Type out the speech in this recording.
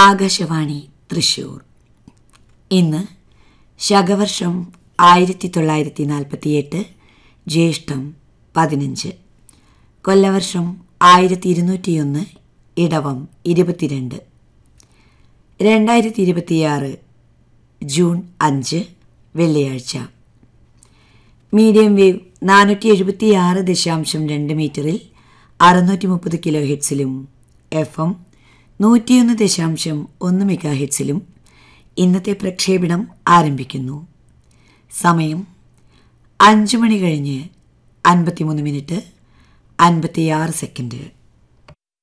ആകാശവാണി തൃശൂർ. ഇന്ന് ശകവർഷം 1948 ജ്യേഷ്ഠം 15, കൊല്ലവർഷം 1201 ഇടവം 22, 2026 ജൂൺ 5 വെള്ളിയാഴ്ച. മീഡിയം വേവ് 476.2 മീറ്ററിൽ 630 കിലോ ഹെർട്സിലും FM 101.1 മെഗാ ഹെർട്സിലും ഇന്നത്തെ പ്രക്ഷേപണം ആരംഭിക്കുന്നു. സമയം 5 മണി കഴിഞ്ഞ് 53 മിനിറ്റ് 56 സെക്കൻഡ്.